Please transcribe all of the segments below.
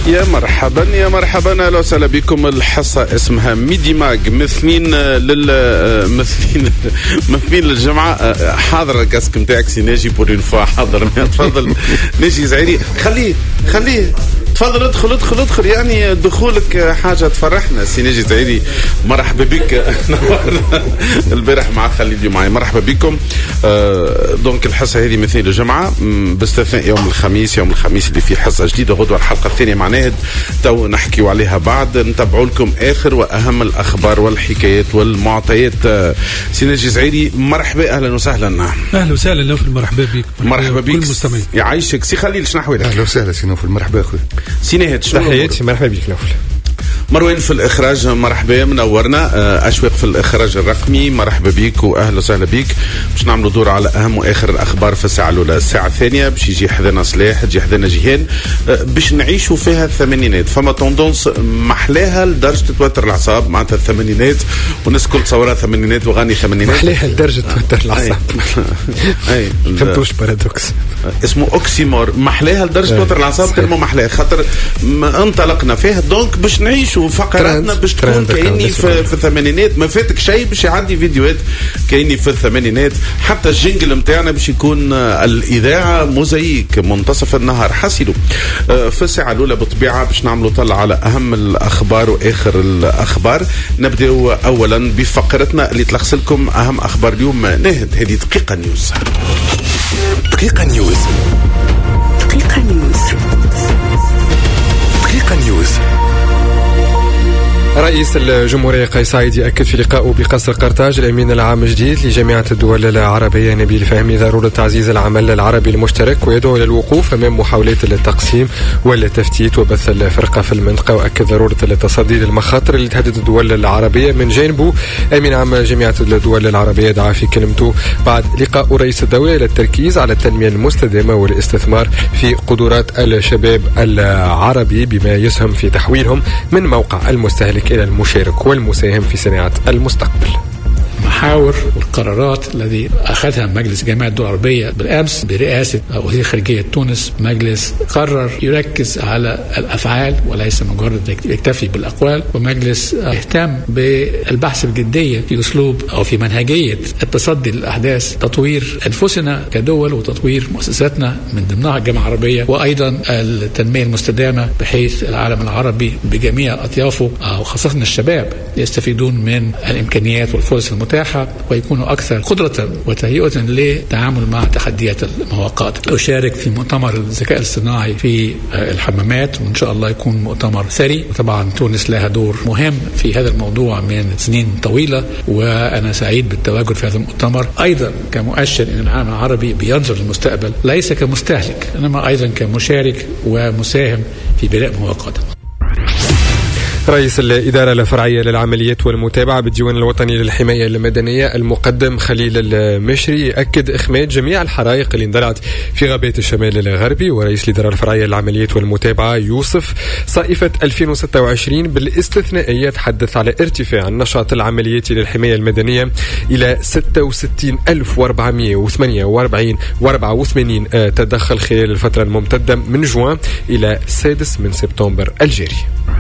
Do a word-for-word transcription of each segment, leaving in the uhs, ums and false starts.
يا مرحبا يا مرحبا، اهلا وسهلا بكم. الحصه اسمها ميدي ماج، مثنين لل مثنين مثنين للجمعه. حاضر الكاسك نتاعك سي ناجي بور اون فوا، حاضر. تفضل ناجي زعيري، خليه خليه تفضل ادخل ادخل ادخل، يعني دخولك حاجه تفرحنا. سي ناجي زعيري مرحبا بك. البارح مع خليل معي، مرحبا بكم. آه دونك الحصه هذه مثل الجمعه باستثناء يوم الخميس، يوم الخميس اللي فيه حصه جديده. غدوه الحلقه الثانيه مع ناهد، تو نحكيوا عليها بعد. نتابعوا لكم اخر واهم الاخبار والحكايات والمعطيات. آه سي ناجي زعيري مرحبا، اهلا وسهلا. اهلا وسهلا نوفل، مرحبا بك. مرحبا بك كل المستمعين. يعيشك. سي خليل شنو احوالك؟ اهلا وسهلا سي نوفل، مرحبا اخوي. سي ناهد تحياتي، مرحبا بك نوفل. مروان في الإخراج مرحبا، منورنا. أشواق في الإخراج الرقمي مرحبا بيك وأهلا وسهلا بيك. باش نعملوا دور على أهم وآخر الأخبار في الساعة الأولى. الساعة الثانية باش يجي حذنا صلاح، يجي حذنا جيهان، باش نعيشوا فيها الثمانينات. فما توندونس محلاها لدرجة توتر الأعصاب، معناتها الثمانينات والناس كل تصورها ثمانينات وغاني ثمانينات. محلاها لدرجة توتر الأعصاب. أي فهمتوش بارادوكس اسمه أوكسيمور. محلاها لدرجة توتر الأعصاب، تلمو محلاها خاطر انطلقنا فيها. دونك باش نعيشوا فقراتنا باش تكون كأني في, في الثمانينات. ما فاتك شيء باش يعدي فيديوهات كأني في الثمانينات. حتى الجنجل متاعنا باش يكون الإذاعة موزايك منتصف النهار. حصلوا في الساعة الأولى بالطبيعة باش نعملوا طلع على أهم الأخبار وآخر الأخبار. نبدأ أولا بفقرتنا اللي تلخص لكم أهم أخبار اليوم. ناهد هذه دقيقة نيوز. دقيقة نيوز. دقيقة نيوز. دقيقة نيوز. رئيس الجمهورية قيس سعيد يأكد في لقائه بقصر قرطاج الأمين العام الجديد لجامعة الدول العربية نبيل فهمي ضرورة تعزيز العمل العربي المشترك، ويدعو إلى الوقوف أمام محاولات التقسيم والتفتيت وبث الفرقة في المنطقة. وأكد ضرورة التصدي للمخاطر اللي تهدد الدول العربية. من جانبه أمين عام جامعة الدول العربية دعا في كلمته بعد لقاء رئيس الدولة إلى التركيز على التنمية المستدامة والاستثمار في قدرات الشباب العربي بما يسهم في تحويلهم من موقع المستهلك إلى المشارك والمساهم في صناعة المستقبل. محاور والقرارات الذي أخذها مجلس جامعة الدول العربية بالأمس برئاسة وزير خارجية تونس، مجلس قرر يركز على الأفعال وليس مجرد يكتفي بالأقوال. ومجلس اهتم بالبحث بجدية في أسلوب أو في منهجية التصدي للأحداث، تطوير أنفسنا كدول وتطوير مؤسساتنا من ضمنها الجامعة العربية، وأيضا التنمية المستدامة بحيث العالم العربي بجميع أطيافه وخاصة الشباب يستفيدون من الإمكانيات والفرص المتاحة ويكونوا أكثر قدرة وتهيئة للتعامل مع تحديات المواقعات. أشارك في مؤتمر الذكاء الصناعي في الحمامات، وإن شاء الله يكون مؤتمر ثري. وطبعا تونس لها دور مهم في هذا الموضوع من سنين طويلة، وأنا سعيد بالتواجد في هذا المؤتمر أيضا كمؤشر أن العالم العربي بينظر للمستقبل ليس كمستهلك إنما أيضا كمشارك ومساهم في بناء مواقعات. رئيس الإدارة الفرعية للعمليات والمتابعة بالديوان الوطني للحماية المدنية المقدم خليل المشري يأكد إخماد جميع الحرائق اللي اندلعت في غابات الشمال الغربي. ورئيس الإدارة الفرعية للعمليات والمتابعة يوصف صائفة ألفين وستة وعشرين بالاستثنائية، تحدث على ارتفاع النشاط العملياتي للحماية المدنية إلى ستة وستين ألف وأربعمائة وثمانية وأربعين تدخل خلال الفترة الممتدة من جوان إلى السادس من سبتمبر الجاري.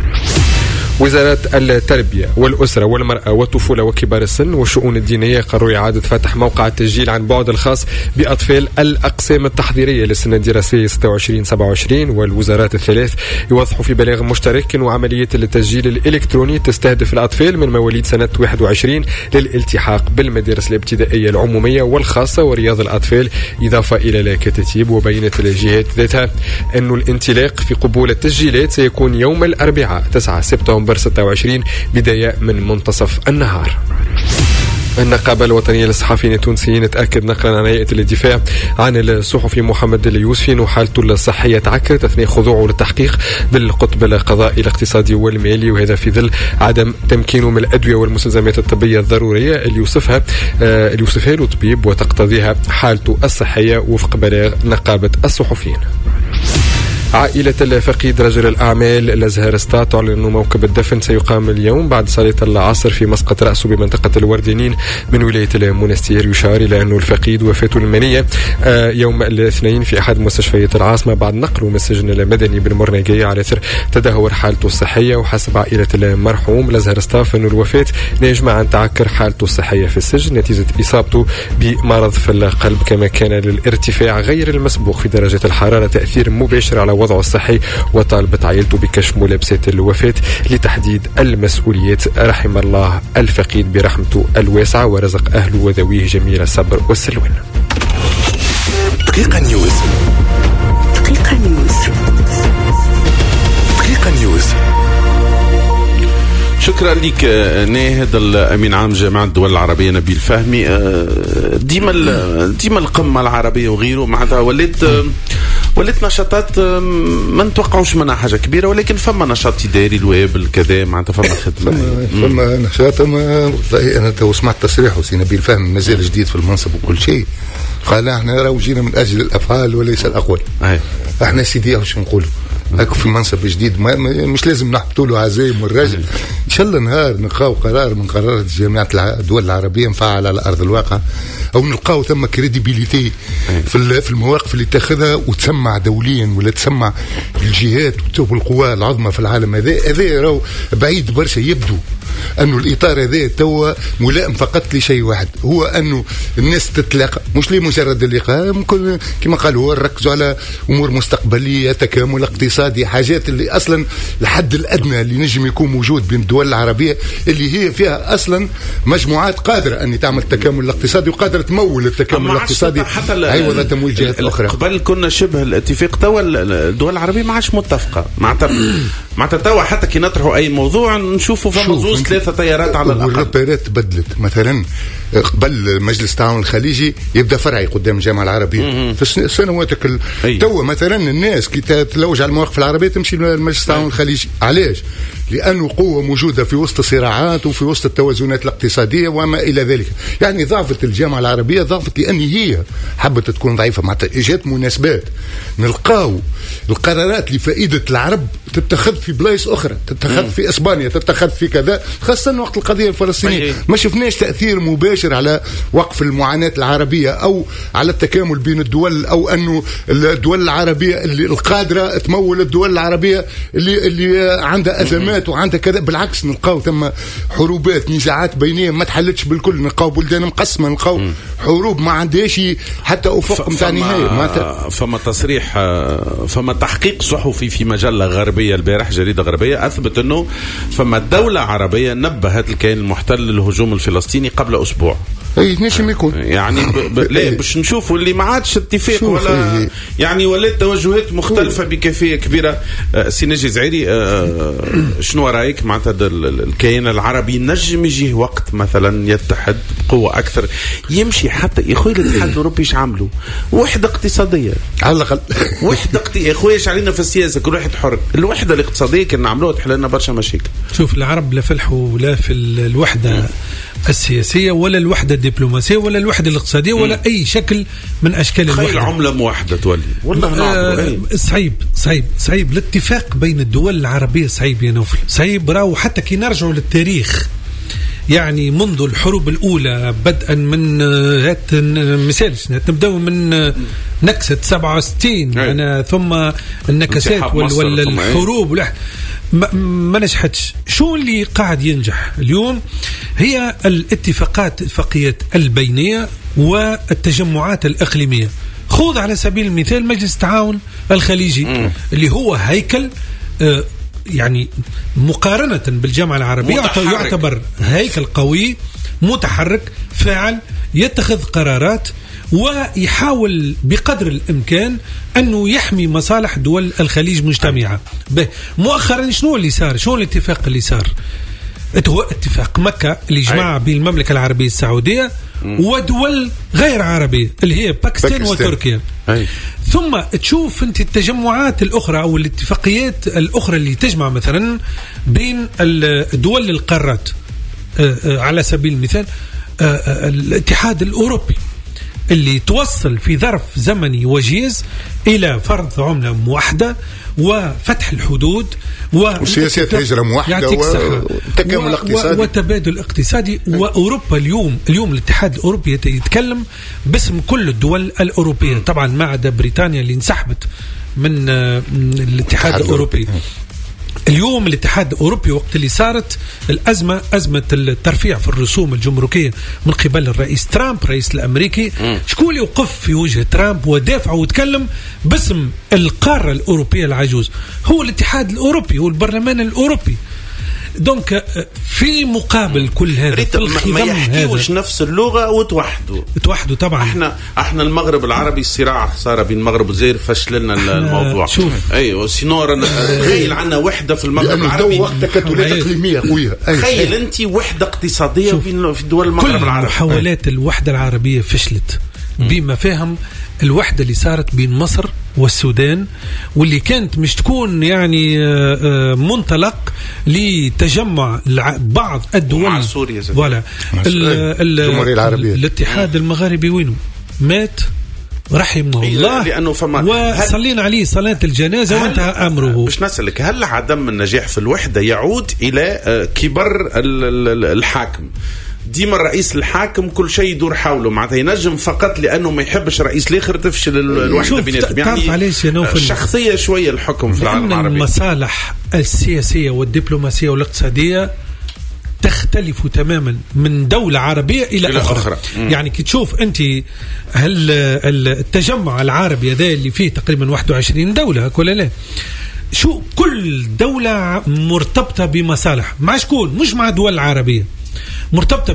وزارة التربية والأسرة والمرأة والطفولة وكبار السن والشؤون الدينية قرروا إعادة فتح موقع التسجيل عن بعد الخاص بأطفال الأقسام التحضيرية للسنة الدراسية ستة وعشرين سبعة وعشرين. والوزارات الثلاث يوضحوا في بلاغ مشترك أن عملية التسجيل الإلكتروني تستهدف الأطفال من مواليد سنة واحد وعشرين للالتحاق بالمدارس الابتدائية العمومية والخاصة ورياض الأطفال، إضافة إلى الكتاتيب. وبينت الجهات ذاتها أن الانطلاق في قبول التسجيلات سيكون يوم الأربعاء تسعة سبتمبر ستة وعشرين بداية من منتصف النهار. النقابة الوطنية للصحفيين التونسيين تأكد نقلا عن هيئة الدفاع عن الصحفي محمد اليوسفي أن حالته الصحية تعكرت أثناء خضوعه للتحقيق بالقطب القضائي الاقتصادي والمالي، وهذا في ظل عدم تمكينه من الأدوية والمستلزمات الطبية الضرورية اللي يوصفها آه اللي يوصفها له طبيب وتقتضيها حالته الصحية وفق بلاغ نقابة الصحفيين. عائلة الفقيد رجل الأعمال الأزهر ستار تعلن أن موكب الدفن سيقام اليوم بعد صلاة العصر في مسقط رأسه بمنطقة الوردينين من ولاية المنستير. يشار إلى أن الفقيد وفاته المنية يوم الاثنين في أحد مستشفيات العاصمة بعد نقله من السجن المدني بالمرنيقية على اثر تدهور حالته الصحية. وحسب عائلة المرحوم الأزهر ستار أن الوفاة ناجمة عن تعكر حالته الصحية في السجن نتيجة إصابته بمرض في القلب، كما كان للارتفاع غير المسبوق في درجة الحرارة تأثير مباشر على وضعه الصحي. وطالبت عائلته بكشف ملابسات الوفاة لتحديد المسؤوليات. رحم الله الفقيد برحمته الواسعة ورزق أهله وذويه جميل الصبر والسلوان. دقيقة نيوز. دقيقة نيوز. دقيقة نيوز. شكرا لك ناهد الأمين عام جامعة الدول العربية نبيل فهمي. ديما ديما القمة العربية وغيره معناتها وليت وليت نشاطات ما نتوقعوش منها حاجة كبيرة، ولكن فما نشاط إداري الواب الكذا معناتها فما خدمة فما, فما نشاط. ما أنا تو سمعت تصريح وسي نبيل فهمي مازال جديد في المنصب وكل شيء، قال احنا راهو جينا من أجل الأفعال وليس الأقوال. أيه. احنا سيدي واش نقولوا هاكو في منصب جديد ما مش لازم نحطوا له عزايم والراجل. ان شاء الله نهار نلقاو قرار من قرارات جامعة الدول العربية مفعل على ارض الواقع، او نلقاو ثم كريديبيليتي في في المواقف اللي تاخذها وتسمع دوليا ولا تسمع الجهات والقوى العظمى في العالم. هذا هذا راهو بعيد برشا. يبدو انه الاطار هذا توا ملائم فقط لشيء واحد، هو انه الناس تتلاقى مش لمجرد اللقاء، ممكن كما قالوا نركزوا على امور مستقبليه، تكامل اقتصادي، حاجات اللي اصلا الحد الادنى اللي نجم يكون موجود بين الدول العربيه اللي هي فيها اصلا مجموعات قادره ان تعمل التكامل الاقتصادي وقادره تمول التكامل الاقتصادي اي ولا تمويل جهات اخرى. قبل كنا شبه الاتفاق، توا الدول العربيه ما عادش متفقه معناتها معناتها توا حتى كي نطرحوا اي موضوع نشوفوا فما زوز ثلاثه تيارات على الاقل. والربيرات تبدلت. مثلا قبل مجلس التعاون الخليجي يبدا فرعي قدام الجامعه العربيه في السنوات ال... توا مثلا الناس كي تتلوج على المواقف العربيه تمشي لمجلس التعاون الخليجي. علاش؟ لانه قوه موجوده في وسط الصراعات وفي وسط التوازنات الاقتصاديه وما الى ذلك. يعني ضعفت الجامعه العربيه، ضعفت لان هي حبت تكون ضعيفه. معناتها اجت مناسبات نلقاو القرارات لفائده العرب تتخذ في بلايص اخرى، تتخذ في اسبانيا، تتخذ في كذا، خاصه وقت القضيه الفلسطينيه. ما شفناش تاثير مباشر على وقف المعاناه العربيه او على التكامل بين الدول، او انه الدول العربيه اللي القادره تمول الدول العربيه اللي اللي عندها ازمات وعندها كذا. بالعكس نلقاو ثم حروبات، نزاعات بينيه ما تحلتش بالكل، نلقاو بلدان مقسمه، نلقاو حروب ما عندهاش حتى افق نتاع نهايه. فما تصريح، فما تحقيق صحفي في مجله غربيه البارح، جريده غربيه، اثبت انه فما دوله عربيه نبهت الكيان المحتل للهجوم الفلسطيني قبل اسبوع. اي نجم يكون يعني ب... ب... لا باش نشوفوا اللي ما عادش اتفاق ولا إيه. يعني ولات توجهات مختلفه بكيفيه كبيره. آه سي نجي زعيري، آه شنو رايك معناتها الكيان العربي نجم يجيه وقت مثلا يتحد بقوه اكثر، يمشي حتى يا اخوي الاتحاد الاوروبي ايش عملوا؟ وحده اقتصاديه على الاقل وحده اقتصاديه. يا اخوي ايش علينا في السياسه؟ كل واحد حر. الوحده الاقتصاديه كنا نعملوها تحل لنا برشا مشاكل. شوف العرب لا فلحوا لا في الوحده السياسية ولا الوحدة الدبلوماسية ولا الوحدة الاقتصادية ولا أي شكل من أشكال الوحدة. خير عملة موحدة تولي والله آه صعيب صعيب صعيب. الاتفاق بين الدول العربية صعيب يا نوفل، صعيب. راهو حتى كي نرجعوا للتاريخ يعني منذ الحروب الأولى بدءا من هات مثال نبدأ من نكسة سبعة وستين أنا ثم النكسات والحروب ولا ما, ما نجحتش. شو اللي قاعد ينجح اليوم؟ هي الاتفاقات اتفاقيات البينية والتجمعات الإقليمية. خذ على سبيل المثال مجلس التعاون الخليجي م. اللي هو هيكل آه يعني مقارنة بالجامعة العربية متحرك. يعتبر هيكل قوي متحرك فاعل يتخذ قرارات ويحاول بقدر الإمكان أنه يحمي مصالح دول الخليج مجتمعة. مؤخرا شنو اللي صار؟ شنو الاتفاق اللي صار؟ هو اتفاق مكة اللي جمع بين المملكة العربية السعودية ودول غير عربية اللي هي باكستان, باكستان. وتركيا. أي. ثم تشوف انت التجمعات الأخرى أو الاتفاقيات الأخرى اللي تجمع مثلا بين الدول القارات على سبيل المثال الاتحاد الأوروبي اللي توصل في ظرف زمني وجيز إلى فرض عملة موحدة وفتح الحدود وسياسات هجرة موحدة وتكامل اقتصادي وتبادل اقتصادي. وأوروبا اليوم اليوم الاتحاد الأوروبي يتكلم باسم كل الدول الأوروبية، طبعا ما عدا بريطانيا اللي انسحبت من الاتحاد الأوروبي. اليوم الاتحاد الأوروبي وقت اللي صارت الأزمة، أزمة الترفيع في الرسوم الجمركية من قبل الرئيس ترامب الرئيس الأمريكي، شكون اللي وقف في وجه ترامب ودافع وتكلم باسم القارة الأوروبية العجوز؟ هو الاتحاد الأوروبي، هو البرلمان الأوروبي. دونك في مقابل كل هذا ما يحكيوش نفس اللغة وتوحدوا توحدوا طبعا. احنا احنا المغرب العربي الصراع خسارة بين المغرب والجزائر فشل لنا الموضوع. شوف ايوه سينور تخيل عنا وحدة في المغرب العربي وقت تكتلات اقليمية قوية. تخيل انت وحدة اقتصادية في دول المغرب العربي. كل محاولات الوحدة العربية فشلت بما فهم الوحدة اللي صارت بين مصر والسودان، واللي كانت مش تكون يعني منطلق لتجمع بعض الدول ولا الجمهورية العربية. الاتحاد المغاربي وينه مات رحمه الله، لأنه فما وصلينا عليه صلاة الجنازة وانتهى أمره. مش نسألك هل عدم النجاح في الوحدة يعود إلى كبر الحاكم؟ ديما الرئيس الحاكم كل شيء يدور حوله، معناتها ينجم فقط لأنه ما يحبش رئيس الآخر تفشل الوحدة بيناتهم. يعني علاش يا نوفل شخصية شوية الحكم في العالم العربي. المصالح السياسية والدبلوماسية والاقتصادية تختلف تماما من دولة عربية إلى, إلى أخرى, أخرى. يعني كي تشوف أنت هل التجمع العربي هذا اللي فيه تقريبا واحد وعشرين دولة كل لا شو كل دولة مرتبطة بمصالح مع شكون؟ مش مع دول عربية، مرتبطة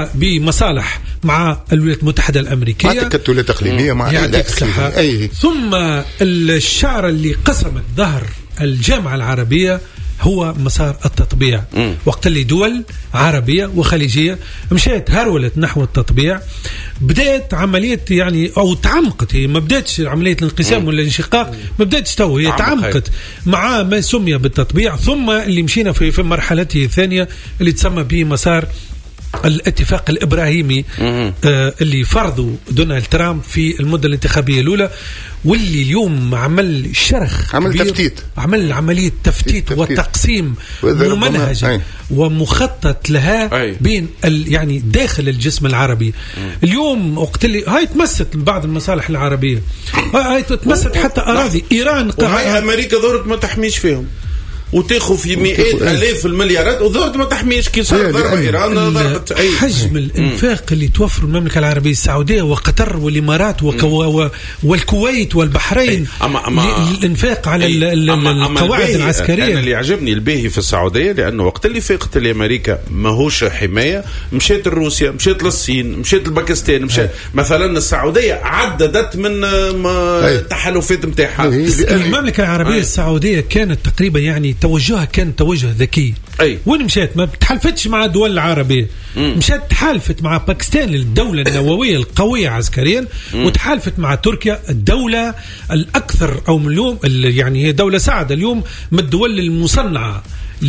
بمصالح مع الولايات المتحدة الأمريكية، مع تكتلات إقليمية، مع أي. ثم الشعر اللي قسمت ظهر الجامعة العربية هو مسار التطبيع. م. وقت اللي دول عربية وخليجية مشيت هرولت نحو التطبيع، بدأت عملية يعني أو تعمقت، هي ما بدأتش عملية الانقسام ولا الانشقاق، ما بدأتش تو هي تعمقت مع ما سمي بالتطبيع. ثم اللي مشينا في في مرحلته الثانية اللي تسمى به مسار الاتفاق الإبراهيمي آه اللي فرضوا دونالد ترامب في المدة الانتخابية الأولى، واللي اليوم عمل شرخ عمل تفتيت عمل عملية تفتيت, تفتيت. وتقسيم ممنهج ومخطط لها أي. بين يعني داخل الجسم العربي. مم. اليوم وقت اللي هاي تمست بعض المصالح العربية، هاي تمست حتى أراضي إيران، وهاي أمريكا ظهرت ما تحميش فيهم وتاخذ في مئات الاف المليارات وظهرت ما تحميش كي صار ضرب ايران ضربت اي حجم الانفاق اللي توفر المملكه العربيه السعوديه وقطر والامارات وكو والكويت والبحرين للانفاق على القواعد العسكريه. انا اللي يعجبني الباهي في السعوديه لانه وقت اللي فاقت الامريكا ماهوش حمايه، مشيت لروسيا، مشيت للصين، مشيت لباكستان، مشيت مثلا السعوديه عددت من التحالفات نتاعها. المملكه العربيه السعوديه كانت تقريبا يعني توجهها كان توجه ذكي. أي. وين مشات؟ ما تحالفتش مع الدول العربية، مشات تحالفت مع باكستان الدولة النووية القوية عسكريا، وتحالفت مع تركيا الدولة الأكثر أو اليوم يعني هي دولة ساعدة اليوم من الدول المصنعة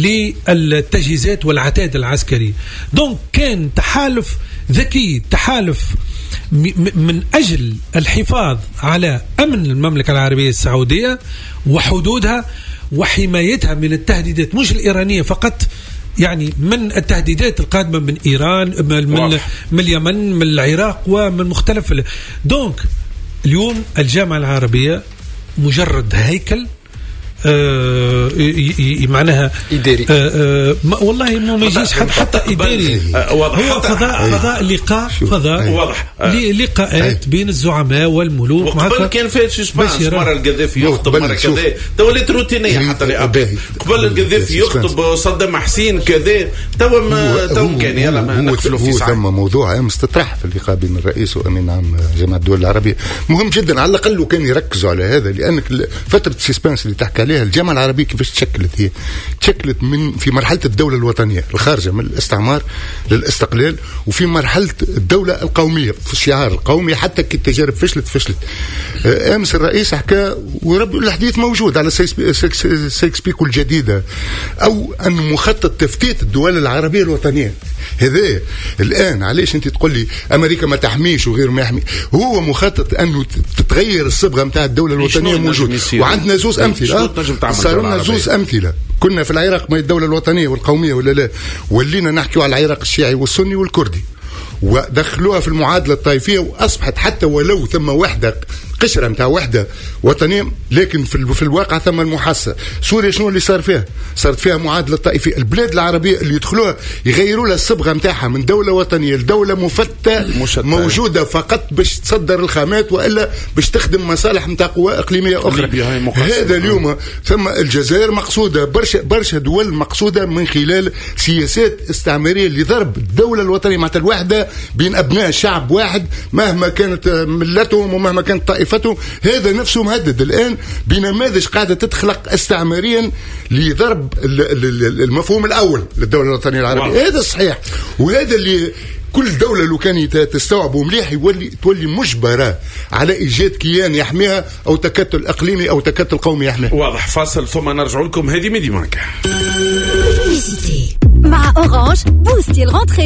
للتجهيزات والعتاد العسكري. دونك كان تحالف ذكي، تحالف من أجل الحفاظ على أمن المملكة العربية السعودية وحدودها وحمايتها من التهديدات مش الإيرانية فقط، يعني من التهديدات القادمة من إيران، من, من, من اليمن، من العراق، ومن مختلف. دونك اليوم الجامعة العربية مجرد هيكل آه معناها إداري. آه آه والله ما يجيش حتى حتى إداري، هو فضاء فضاء لقاء فضاء واضح لقاءات بين الزعماء والملوك. وقبل كان في سسبانس، مرة القذافي يخطب، مرة كذا، تولت روتينية حتى لأباه. قبل القذافي يخطب صدام حسين كذا، تو ما تو كان يلا ما نقفلوا في ساعة. ثم موضوع أمس تطرح في اللقاء بين الرئيس وأمين عام جامعة الدول العربية مهم جدا، على الأقل كان يركزوا على هذا، لأنك فترة سسبانس اللي تحكي عليها الجامعة العربية كيفاش تشكلت، هي تشكلت من في مرحلة الدولة الوطنية الخارجة من الاستعمار للاستقلال، وفي مرحلة الدولة القومية في الشعار القومي، حتى كي التجارب فشلت فشلت. أمس الرئيس حكى ورب الحديث موجود على سيكس بيكو الجديدة، أو أن مخطط تفتيت الدول العربية الوطنية هذا الآن علاش أنت تقول لي أمريكا ما تحميش وغير ما يحمي؟ هو مخطط أنه تتغير الصبغة متاع الدولة الوطنية موجود. وعندنا زوز أمثلة، صار لنا زوز أمثلة. كنا في العراق ما الدولة الوطنية والقومية ولا لا، ولينا نحكيوا على العراق الشيعي والسني والكردي، ودخلوها في المعادلة الطائفية، وأصبحت حتى ولو ثم وحدة قشرة متاع وحدة وطنية، لكن في, في الواقع ثم المحاسة. سوريا شنو اللي صار فيها؟ صارت فيها معادلة طائفية. البلاد العربية اللي يدخلوها يغيروا لها الصبغة متاعها من دولة وطنية لدولة مفتة موجودة فقط باش تصدر الخامات، وإلا باش تخدم مصالح متاع قوى إقليمية أخرى. هذا اليوم ثم الجزائر مقصودة، برشا برشا دول مقصودة من خلال سياسات استعمارية لضرب الدولة الوطنية مع الوحدة بين أبناء شعب واحد مهما كانت ملتهم ومهما كانت طائفتهم. هذا نفسه مهدد الآن بنماذج قاعدة تتخلق استعماريا لضرب المفهوم الأول للدولة الوطنية العربية. هذا صحيح، وهذا اللي كل دولة لو كان تستوعبه مليح يولي تولي مجبرة على إيجاد كيان يحميها أو تكتل إقليمي أو تكتل قومي يحميها. واضح. فاصل ثم نرجع لكم. هذه ميدي ماك مع أورانج بوستي الغنطري